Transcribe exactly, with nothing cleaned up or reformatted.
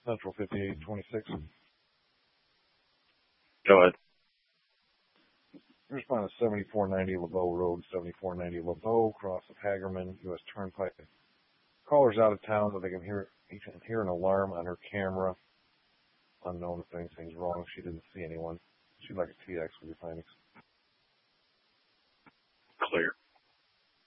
Central fifty-eight twenty-six. Go ahead. Respond to seventy-four ninety LeBeau Road, seventy-four ninety LeBeau, cross of Hagerman, U S Turnpike. Caller's out of town, but they can hear, he can hear an alarm on her camera. Unknown if anything's wrong. She didn't see anyone. She'd like a T X with your findings. Clear.